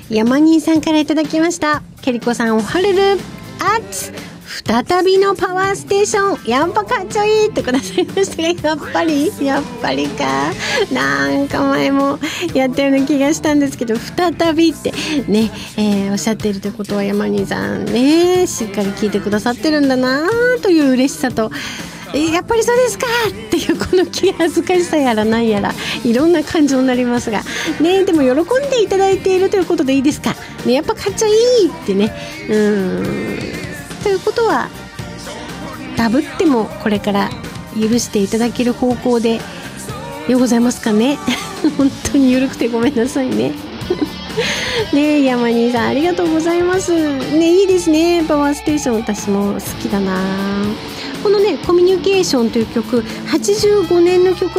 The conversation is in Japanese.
山兄さんからいただきました。ケリコさんおはるる再びのパワーステーションやっぱかっちょいいってくださいましたが、やっぱりか、なんか前もやったような気がしたんですけど、再びってね、おっしゃっているということは山兄さんね、しっかり聞いてくださってるんだなという嬉しさと、やっぱりそうですかっていうこの気恥ずかしさやらなんやらいろんな感情になりますがね、でも喜んでいただいているということでいいですかね、やっぱかっちょいいってね、ということはダブってもこれから許していただける方向でようございますかね本当に緩くてごめんなさいねね、山兄さんありがとうございますね。いいですね、パワーステーション、私も好きだな。このねコミュニケーションという曲85年の曲